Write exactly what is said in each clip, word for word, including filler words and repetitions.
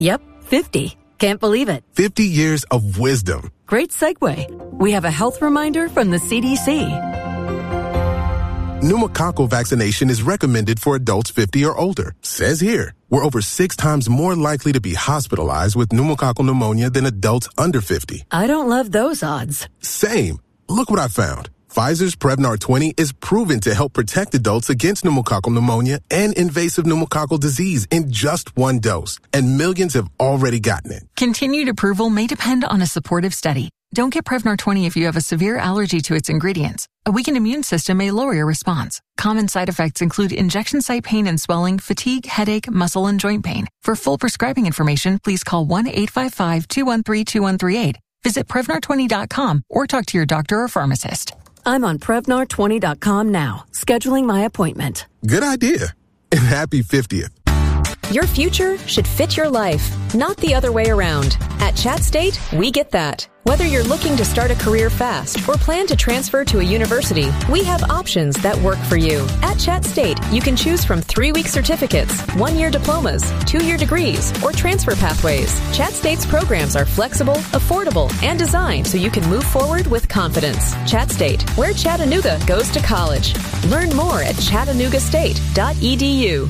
Yep, fifty. Can't believe it. fifty years of wisdom. Great segue. We have a health reminder from the C D C. Pneumococcal vaccination is recommended for adults fifty or older. Says here, we're over six times more likely to be hospitalized with pneumococcal pneumonia than adults under fifty. I don't love those odds. Same. Look what I found. Pfizer's Prevnar twenty is proven to help protect adults against pneumococcal pneumonia and invasive pneumococcal disease in just one dose. And millions have already gotten it. Continued approval may depend on a supportive study. Don't get Prevnar twenty if you have a severe allergy to its ingredients. A weakened immune system may lower your response. Common side effects include injection site pain and swelling, fatigue, headache, muscle, and joint pain. For full prescribing information, please call one eight five five, two one three, two one three eight. Visit Prevnar twenty dot com or talk to your doctor or pharmacist. I'm on Prevnar twenty dot com now, scheduling my appointment. Good idea. And happy fiftieth. Your future should fit your life, not the other way around. At Chat State, we get that. Whether you're looking to start a career fast or plan to transfer to a university, we have options that work for you. At Chat State, you can choose from three-week certificates, one-year diplomas, two-year degrees, or transfer pathways. Chat State's programs are flexible, affordable, and designed so you can move forward with confidence. Chat State, where Chattanooga goes to college. Learn more at chattanooga state dot e d u.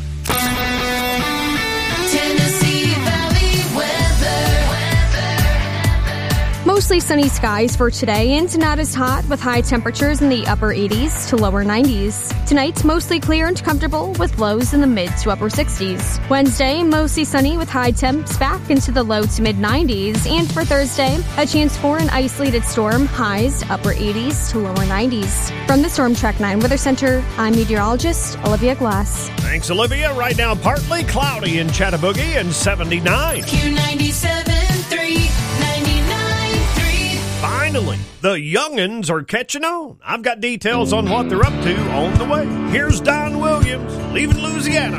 Tennessee Valley weather. Mostly sunny skies for today and not as hot with high temperatures in the upper eighties to lower nineties. Tonight's mostly clear and comfortable with lows in the mid to upper sixties. Wednesday, mostly sunny with high temps back into the low to mid nineties. And for Thursday, a chance for an isolated storm, highs upper eighties to lower nineties. From the Storm Track nine Weather Center, I'm meteorologist Olivia Glass. Thanks, Olivia. Right now, partly cloudy in Chattahoochee and seventy-nine. Q ninety-seven three, ninety-nine three. Finally, the young'uns are catching on. I've got details on what they're up to on the way. Here's Don Williams, leaving Louisiana